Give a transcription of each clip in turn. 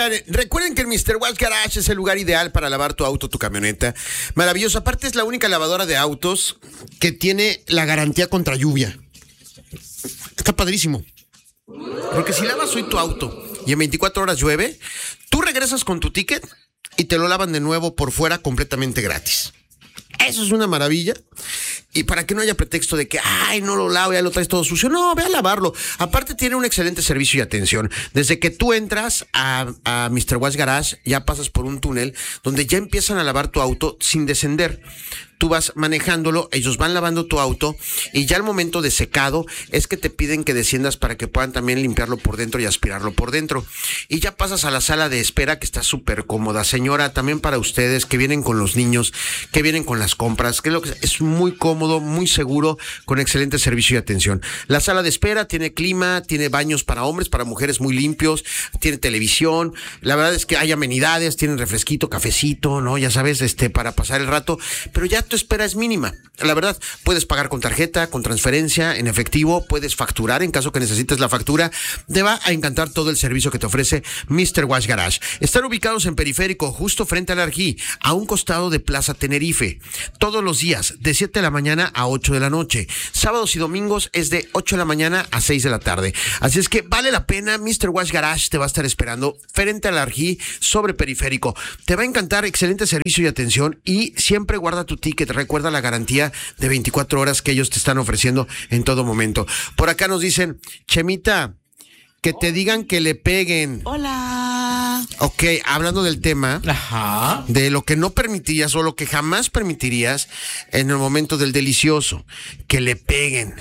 Oigan, recuerden que el Mr. Wash Garage es el lugar ideal para lavar tu auto, tu camioneta. Maravilloso. Aparte es la única lavadora de autos que tiene la garantía contra lluvia. Está padrísimo. Porque si lavas hoy tu auto y en 24 horas llueve, tú regresas con tu ticket y te lo lavan de nuevo por fuera completamente gratis. Eso es una maravilla. Y para que no haya pretexto de que, no lo lavo, ya lo traes todo sucio. No, ve a lavarlo. Aparte tiene un excelente servicio y atención. Desde que tú entras a Mr. Wash Garage, ya pasas por un túnel donde ya empiezan a lavar tu auto sin descender. Tú vas manejándolo, ellos van lavando tu auto y ya al momento de secado es que te piden que desciendas para que puedan también limpiarlo por dentro y aspirarlo por dentro. Y ya pasas a la sala de espera que está súper cómoda. Señora, también para ustedes que vienen con los niños, que vienen con las compras, que es muy cómodo, muy seguro, con excelente servicio y atención. La sala de espera tiene clima, tiene baños para hombres, para mujeres muy limpios, tiene televisión. La verdad es que hay amenidades, tienen refresquito, cafecito, ¿no? Ya sabes, para pasar el rato, pero ya tu espera es mínima. La verdad, puedes pagar con tarjeta, con transferencia, en efectivo, puedes facturar en caso que necesites la factura. Te va a encantar todo el servicio que te ofrece Mr. Wash Garage. Están ubicados en Periférico, justo frente al Arjí, a un costado de Plaza Tenerife. Todos los días, de 7 de la mañana a 8 de la noche. Sábados y domingos es de 8 de la mañana a 6 de la tarde. Así es que vale la pena. Mr. Wash Garage te va a estar esperando frente al Arjí, sobre Periférico. Te va a encantar, excelente servicio y atención, y siempre guarda tu ticket. Recuerda la garantía de 24 horas que ellos te están ofreciendo en todo momento. Por acá nos dicen, Chemita, que te digan que le peguen. Hola. Ok, hablando del tema, Ajá. de lo que no permitirías o lo que jamás permitirías en el momento del delicioso, que le peguen.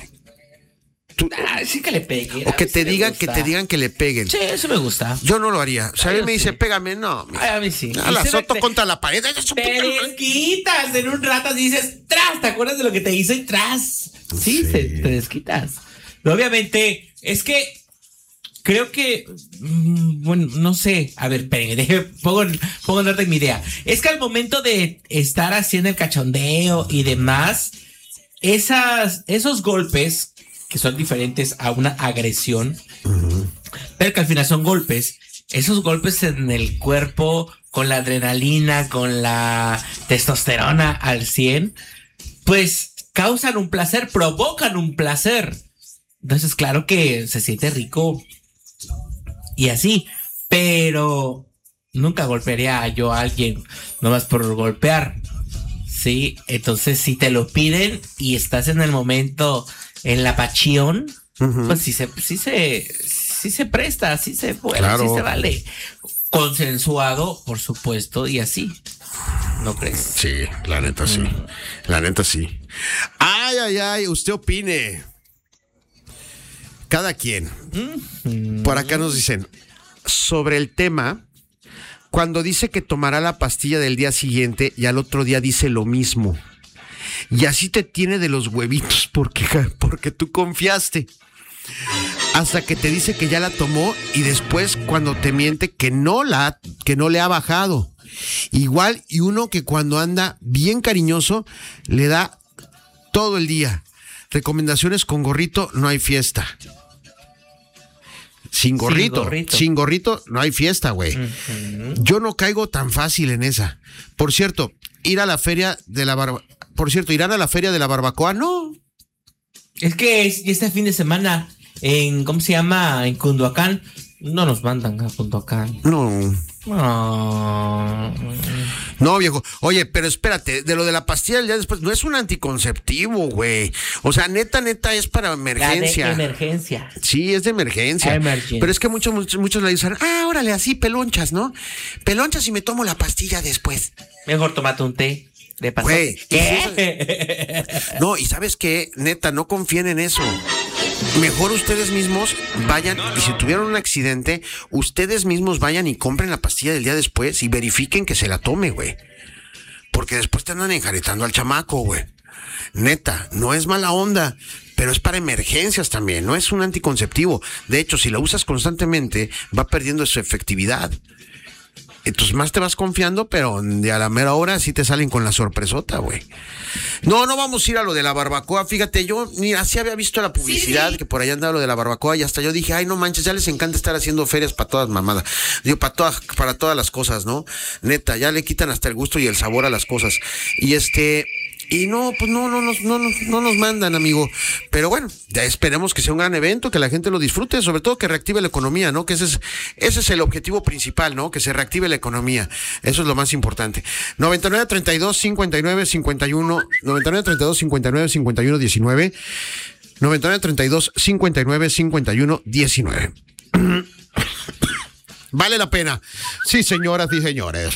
Sí que le peguen. O que te digan que le peguen. Sí, eso me gusta. Yo no lo haría. O sea, él me dice, sí. Pégame, no. Ay, a mí sí. A la Y azoto contra la pared. Te desquitas en un rato, dices, tras, ¿te acuerdas de lo que te hice y tras? Sí, te desquitas. Pero obviamente, es que creo que, bueno, no sé. A ver, espérenme, pongo en orden mi idea. Es que al momento de estar haciendo el cachondeo y demás, esos golpes que son diferentes a una agresión, pero que al final son golpes, esos golpes en el cuerpo, con la adrenalina, con la testosterona al 100, pues causan un placer, provocan un placer. Entonces, claro que se siente rico y así, pero nunca golpearía yo a alguien nomás por golpear, ¿sí? Entonces, si te lo piden y estás en el momento, en la pasión, pues sí se presta, sí se puede, claro. Sí se vale. Consensuado, por supuesto, y así. ¿No crees? Sí, la neta sí. La neta sí. Ay, usted opine. Cada quien. Por acá nos dicen, sobre el tema, cuando dice que tomará la pastilla del día siguiente y al otro día dice lo mismo. Y así te tiene de los huevitos porque tú confiaste. Hasta que te dice que ya la tomó y después cuando te miente que no le ha bajado. Igual y uno que cuando anda bien cariñoso le da todo el día. Recomendaciones: con gorrito no hay fiesta. Sin gorrito no hay fiesta, güey. Yo no caigo tan fácil en esa. Por cierto, ¿irán a la feria de la barbacoa? No. Es que este fin de semana en, ¿cómo se llama? En Cunduacán. No nos mandan a Cunduacán. No. No, viejo. Oye, pero espérate, de lo de la pastilla del día después, no es un anticonceptivo, güey. O sea, neta, es para emergencia. De emergencia. Sí, es de emergencia. Pero es que muchos le dicen, órale, así, pelonchas, ¿no? Pelonchas y me tomo la pastilla después. Mejor tómate un té. De pasó. Güey, ¿qué? No, y ¿sabes qué? Neta, no confíen en eso. Mejor ustedes mismos vayan, y si tuvieron un accidente, ustedes mismos vayan y compren la pastilla del día después y verifiquen que se la tome, güey. Porque después te andan enjaretando al chamaco, güey. Neta, no es mala onda, pero es para emergencias también, no es un anticonceptivo. De hecho, si la usas constantemente, va perdiendo su efectividad. Entonces más te vas confiando, pero de a la mera hora sí te salen con la sorpresota, güey. No vamos a ir a lo de la barbacoa. Fíjate, yo ni así había visto la publicidad, que por allá andaba lo de la barbacoa, y hasta yo dije, ay, no manches, ya les encanta estar haciendo ferias para todas mamadas. Digo, para todas las cosas, ¿no? Neta, ya le quitan hasta el gusto y el sabor a las cosas. Y no, pues no nos mandan, amigo. Pero bueno, ya esperemos que sea un gran evento, que la gente lo disfrute, sobre todo que reactive la economía, ¿no? Que ese es el objetivo principal, ¿no? Que se reactive la economía. Eso es lo más importante. 99-32-59-51, 99-32-59-51-19, 99-32-59-51-19. Vale la pena. Sí, señoras y señores.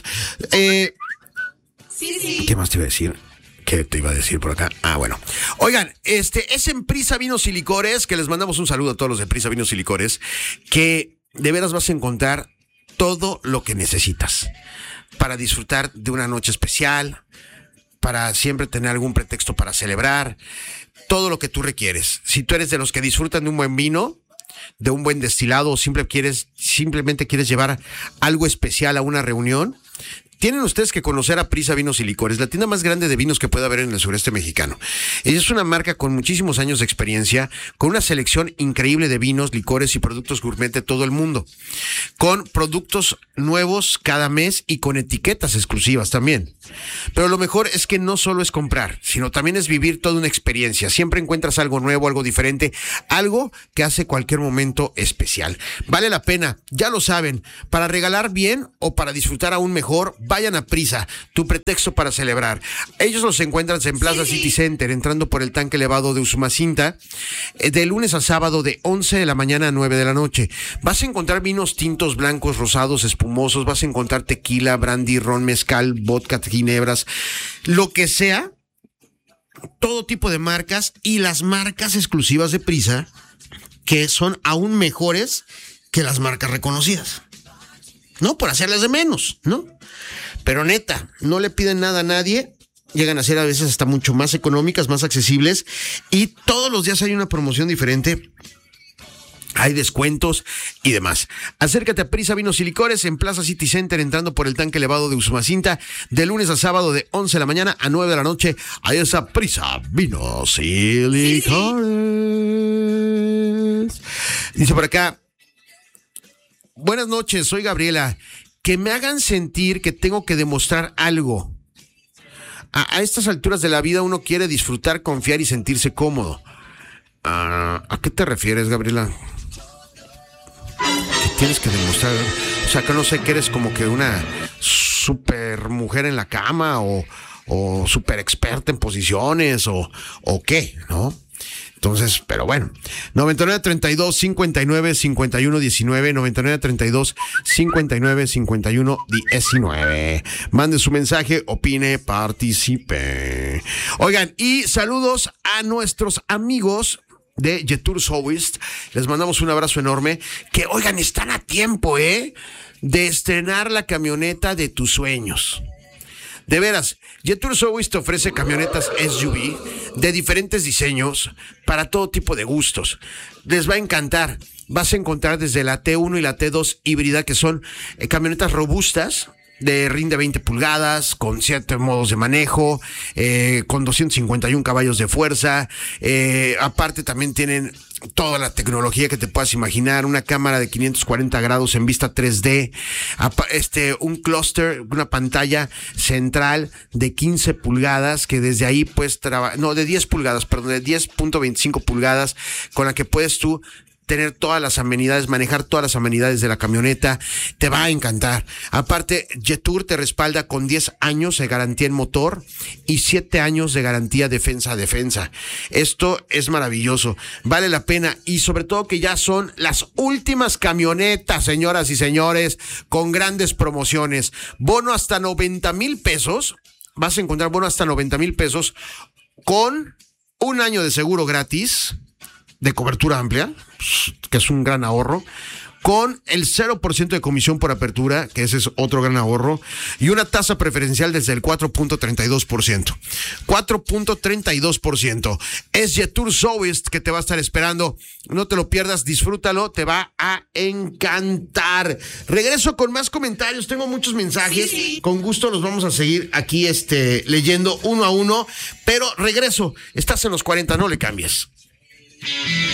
Sí. ¿Qué más te iba a decir? ¿Qué te iba a decir por acá? Bueno. Oigan, es en Prisa Vinos y Licores, que les mandamos un saludo a todos los de Prisa Vinos y Licores, que de veras vas a encontrar todo lo que necesitas para disfrutar de una noche especial, para siempre tener algún pretexto para celebrar, todo lo que tú requieres. Si tú eres de los que disfrutan de un buen vino, de un buen destilado, o simplemente quieres llevar algo especial a una reunión, tienen ustedes que conocer a Prisa Vinos y Licores, la tienda más grande de vinos que puede haber en el sureste mexicano. Ella es una marca con muchísimos años de experiencia, con una selección increíble de vinos, licores y productos gourmet de todo el mundo, con productos nuevos cada mes y con etiquetas exclusivas también. Pero lo mejor es que no solo es comprar, sino también es vivir toda una experiencia. Siempre encuentras algo nuevo, algo diferente, algo que hace cualquier momento especial. Vale la pena, ya lo saben, para regalar bien o para disfrutar aún mejor, vayan a Prisa, tu pretexto para celebrar. Ellos los encuentran en Plaza City Center, entrando por el tanque elevado de Usumacinta, de lunes a sábado de 11 de la mañana a 9 de la noche. Vas a encontrar vinos tintos, blancos, rosados, espumosos, vas a encontrar tequila, brandy, ron, mezcal, vodka, ginebras, lo que sea, todo tipo de marcas y las marcas exclusivas de Prisa, que son aún mejores que las marcas reconocidas. No por hacerlas de menos, ¿no? Pero neta, no le piden nada a nadie, llegan a ser a veces hasta mucho más económicas, más accesibles, y todos los días hay una promoción diferente, hay descuentos y demás. Acércate a Prisa Vinos y Licores en Plaza City Center, entrando por el tanque elevado de Usumacinta, de lunes a sábado de 11 de la mañana a 9 de la noche. Ahí está Prisa Vinos y Licores. Dice por acá, buenas noches, soy Gabriela. Que me hagan sentir que tengo que demostrar algo. A estas alturas de la vida uno quiere disfrutar, confiar y sentirse cómodo. ¿A qué te refieres, Gabriela? ¿Qué tienes que demostrar? O sea, que no sé, que eres como que una super mujer en la cama o super experta en posiciones o qué, ¿no? Entonces, pero bueno, 99-32-59-51-19, 99-32-59-51-19. Mande su mensaje, opine, participe. Oigan, y saludos a nuestros amigos de Jetour Soest. Les mandamos un abrazo enorme. Que, oigan, están a tiempo, de estrenar la camioneta de tus sueños. De veras, Jetour Soest te ofrece camionetas SUV de diferentes diseños para todo tipo de gustos. Les va a encantar. Vas a encontrar desde la T1 y la T2 híbrida, que son camionetas robustas, de rinde 20 pulgadas, con 7 modos de manejo, con 251 caballos de fuerza. Aparte también tienen toda la tecnología que te puedas imaginar, una cámara de 540 grados en vista 3D, un clúster, una pantalla central de 15 pulgadas, que desde ahí puedes de 10 pulgadas, perdón, de 10.25 pulgadas, con la que puedes tú tener todas las amenidades, manejar todas las amenidades de la camioneta. Te va a encantar. Aparte, Jetour te respalda con 10 años de garantía en motor y 7 años de garantía defensa a defensa. Esto es maravilloso. Vale la pena, y sobre todo que ya son las últimas camionetas, señoras y señores, con grandes promociones. Bono hasta 90,000 pesos. Vas a encontrar bono hasta 90,000 pesos con un año de seguro gratis, de cobertura amplia, que es un gran ahorro, con el 0% de comisión por apertura, que ese es otro gran ahorro, y una tasa preferencial desde el 4.32%. 4.32%. Es Jetour Soest que te va a estar esperando. No te lo pierdas, disfrútalo, te va a encantar. Regreso con más comentarios, tengo muchos mensajes. Sí. Con gusto los vamos a seguir aquí leyendo uno a uno, pero regreso. Estás en los 40, no le cambies.